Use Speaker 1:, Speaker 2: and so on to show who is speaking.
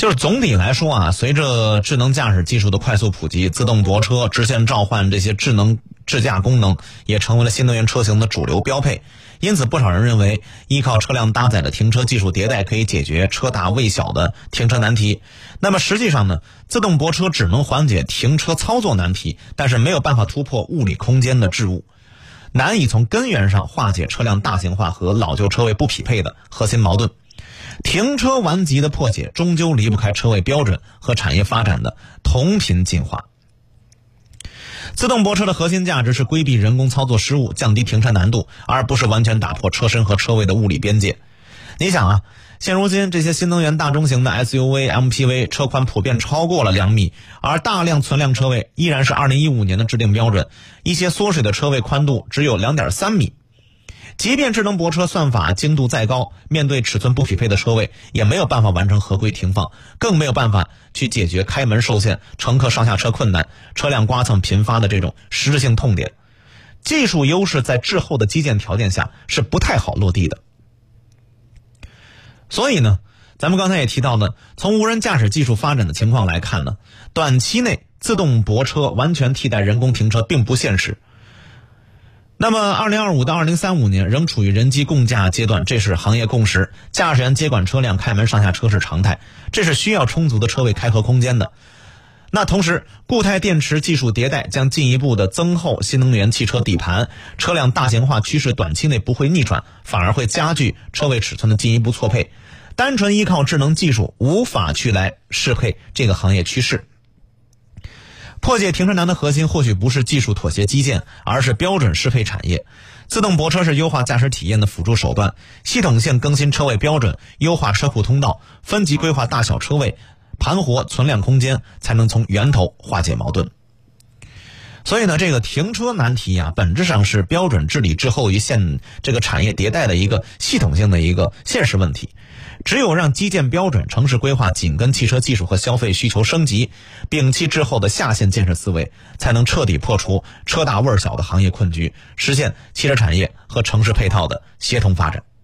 Speaker 1: 就是总体来说啊，随着智能驾驶技术的快速普及，自动泊车、直线召唤这些智能智驾功能也成为了新能源车型的主流标配。因此，不少人认为，依靠车辆搭载的停车技术迭代可以解决车大位小的停车难题。那么实际上呢，自动泊车只能缓解停车操作难题，但是没有办法突破物理空间的桎梏，难以从根源上化解车辆大型化和老旧车位不匹配的核心矛盾。停车顽疾的破解终究离不开车位标准和产业发展的同频进化。自动泊车的核心价值是规避人工操作失误，降低停车难度，而不是完全打破车身和车位的物理边界。你想啊，现如今这些新能源大中型的 SUV、MPV 车宽普遍超过了2米，而大量存量车位依然是2015年的制定标准，一些缩水的车位宽度只有 2.3 米。即便智能泊车算法精度再高，面对尺寸不匹配的车位，也没有办法完成合规停放，更没有办法去解决开门受限、乘客上下车困难、车辆刮蹭频发的这种实质性痛点。技术优势在滞后的基建条件下是不太好落地的。所以呢，咱们刚才也提到呢，从无人驾驶技术发展的情况来看呢，短期内自动泊车完全替代人工停车并不现实。那么2025到2035年仍处于人机共驾阶段，这是行业共识。驾驶员接管车辆开门上下车是常态，这是需要充足的车位开合空间的。那同时，固态电池技术迭代将进一步的增厚新能源汽车底盘，车辆大型化趋势短期内不会逆转，反而会加剧车位尺寸的进一步错配。单纯依靠智能技术无法去来适配这个行业趋势。破解停车难的核心或许不是技术妥协基建，而是标准适配产业。自动泊车是优化驾驶体验的辅助手段，系统性更新车位标准，优化车库通道，分级规划大小车位，盘活存量空间，才能从源头化解矛盾。所以呢，这个停车难题啊，本质上是标准治理滞后于这个产业迭代的一个系统性的一个现实问题。只有让基建标准、城市规划紧跟汽车技术和消费需求升级，摒弃滞后的下线建设思维，才能彻底破除车大味儿小的行业困局，实现汽车产业和城市配套的协同发展。